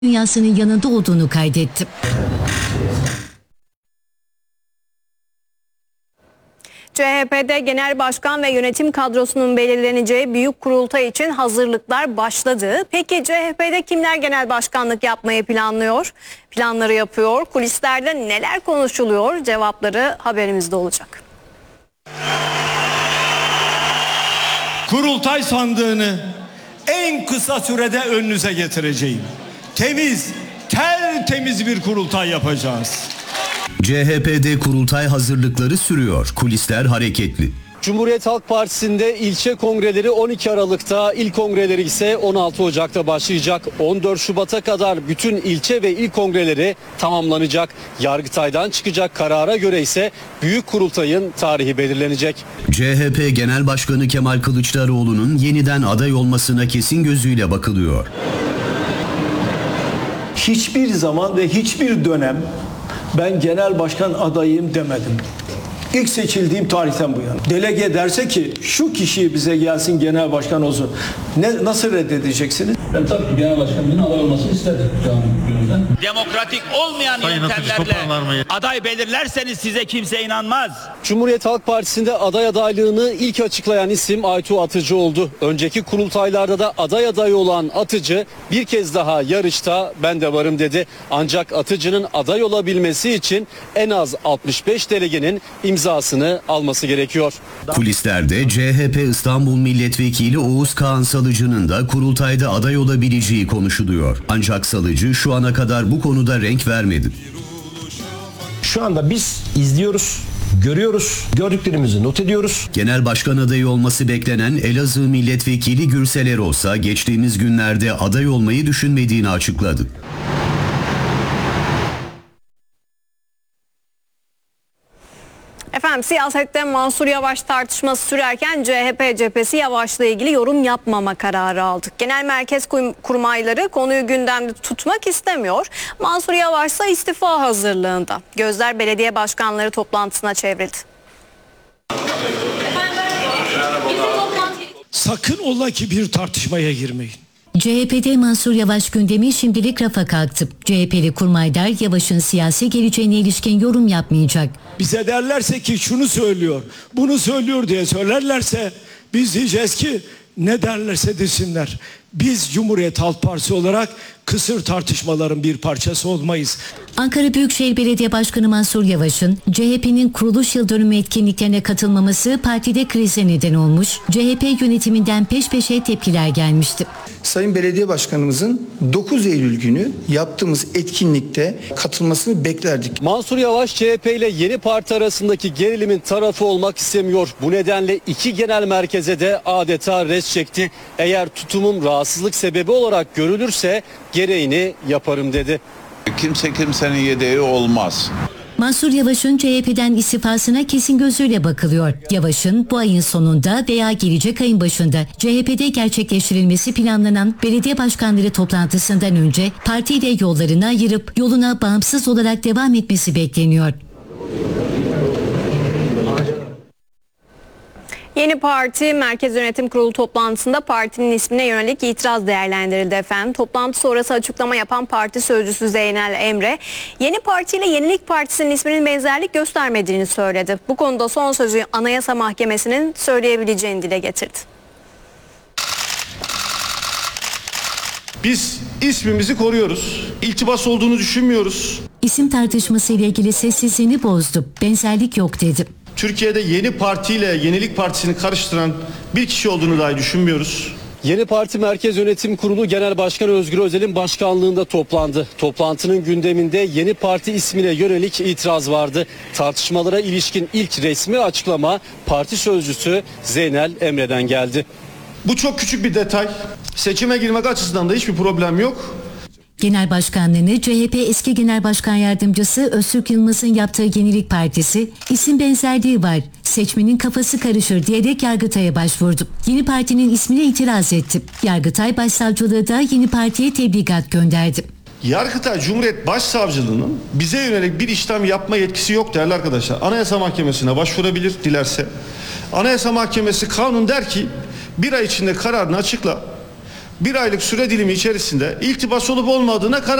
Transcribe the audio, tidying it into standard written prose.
dünyasının yanında olduğunu kaydetti. CHP'de genel başkan ve yönetim kadrosunun belirleneceği büyük kurultay için hazırlıklar başladı. Peki CHP'de kimler genel başkanlık yapmayı planları yapıyor? Kulislerde neler konuşuluyor? Cevapları haberimizde olacak. Kurultay sandığını en kısa sürede önünüze getireceğim. Tertemiz bir kurultay yapacağız. CHP'de kurultay hazırlıkları sürüyor. Kulisler hareketli. Cumhuriyet Halk Partisi'nde ilçe kongreleri 12 Aralık'ta, il kongreleri ise 16 Ocak'ta başlayacak. 14 Şubat'a kadar bütün ilçe ve il kongreleri tamamlanacak. Yargıtay'dan çıkacak karara göre ise büyük kurultayın tarihi belirlenecek. CHP Genel Başkanı Kemal Kılıçdaroğlu'nun yeniden aday olmasına kesin gözüyle bakılıyor. Hiçbir zaman ve hiçbir dönem ben genel başkan adayıyım demedim. İlk seçildiğim tarihten bu yana. Delege derse ki şu kişi bize gelsin genel başkan olsun. Nasıl reddedeceksiniz? Ben tabii ki genel başkanın aday olmasını isterdim canım gönülden. Demokratik olmayan yöntemlerle aday belirlerseniz size kimse inanmaz. Cumhuriyet Halk Partisi'nde aday adaylığını ilk açıklayan isim Aytuğ Atıcı oldu. Önceki kurultaylarda da aday olan Atıcı bir kez daha yarışta ben de varım dedi. Ancak Atıcı'nın aday olabilmesi için en az 65 delegenin imzasını alması gerekiyor. Kulislerde CHP İstanbul Milletvekili Oğuz Kağan Salıcı'nın da kurultayda aday olabileceği konuşuluyor. Ancak Salıcı şu ana kadar bu konuda renk vermedi. Şu anda biz izliyoruz, görüyoruz, gördüklerimizi not ediyoruz. Genel başkan adayı olması beklenen Elazığ Milletvekili Gürsel Erol ise geçtiğimiz günlerde aday olmayı düşünmediğini açıkladı. Efendim siyasette Mansur Yavaş tartışması sürerken CHP cephesi Yavaş'la ilgili yorum yapmama kararı aldı. Genel merkez kurmayları konuyu gündemde tutmak istemiyor. Mansur Yavaş ise istifa hazırlığında. Gözler belediye başkanları toplantısına çevrildi. Sakın ola ki bir tartışmaya girmeyin. CHP'de Mansur Yavaş gündemi şimdilik rafa kalktı. CHP'li kurmaylar Yavaş'ın siyasi geleceğine ilişkin yorum yapmayacak. Bize derlerse ki şunu söylüyor, bunu söylüyor diye söylerlerse biz diyeceğiz ki ne derlerse desinler. Biz Cumhuriyet Halk Partisi olarak kısır tartışmaların bir parçası olmayız. Ankara Büyükşehir Belediye Başkanı Mansur Yavaş'ın CHP'nin kuruluş yıl dönümü etkinliklerine katılmaması partide krize neden olmuş. CHP yönetiminden peş peşe tepkiler gelmişti. Sayın Belediye Başkanımızın 9 Eylül günü yaptığımız etkinlikte katılmasını beklerdik. Mansur Yavaş CHP ile yeni parti arasındaki gerilimin tarafı olmak istemiyor. Bu nedenle iki genel merkeze de adeta res çekti. Eğer tutumum rahatsızlık sebebi olarak görülürse gereğini yaparım dedi. Kimse kimsenin yedeği olmaz. Mansur Yavaş'ın CHP'den istifasına kesin gözüyle bakılıyor. Yavaş'ın bu ayın sonunda veya gelecek ayın başında CHP'de gerçekleştirilmesi planlanan belediye başkanları toplantısından önce partiyle yollarını ayırıp yoluna bağımsız olarak devam etmesi bekleniyor. Yeni parti Merkez Yönetim Kurulu toplantısında partinin ismine yönelik itiraz değerlendirildi efendim. Toplantı sonrası açıklama yapan parti sözcüsü Zeynel Emre, yeni parti ile Yenilik Partisi'nin isminin benzerlik göstermediğini söyledi. Bu konuda son sözü Anayasa Mahkemesi'nin söyleyebileceğini dile getirdi. Biz ismimizi koruyoruz. İltibas olduğunu düşünmüyoruz. İsim tartışması ile ilgili sessizliğini bozdu. Benzerlik yok dedi. Türkiye'de yeni parti ile Yenilik Partisi'ni karıştıran bir kişi olduğunu dahi düşünmüyoruz. Yeni Parti Merkez Yönetim Kurulu Genel Başkanı Özgür Özel'in başkanlığında toplandı. Toplantının gündeminde Yeni Parti ismine yönelik itiraz vardı. Tartışmalara ilişkin ilk resmi açıklama parti sözcüsü Zeynel Emre'den geldi. Bu çok küçük bir detay. Seçime girmek açısından da hiçbir problem yok. Genel başkanlığını CHP eski Genel Başkan Yardımcısı Öztürk Yılmaz'ın yaptığı Yenilik Partisi, isim benzerliği var, seçmenin kafası karışır diyerek Yargıtay'a başvurdu. Yeni partinin ismine itiraz etti. Yargıtay Başsavcılığı da Yeni Parti'ye tebligat gönderdi. Yargıtay Cumhuriyet Başsavcılığı'nın bize yönelik bir işlem yapma yetkisi yok değerli arkadaşlar. Anayasa Mahkemesi'ne başvurabilir dilerse. Anayasa Mahkemesi kanun der ki bir ay içinde kararını açıkla. bir aylık süre dilimi içerisinde iltibas olup olmadığına karar